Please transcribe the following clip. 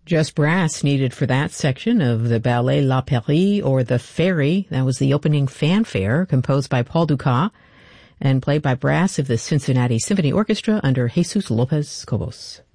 Just brass needed for that section of the ballet La Pairie, or The Ferry. That was the opening fanfare, composed by Paul Dukas and played by brass of the Cincinnati Symphony Orchestra under Jesus Lopez Cobos.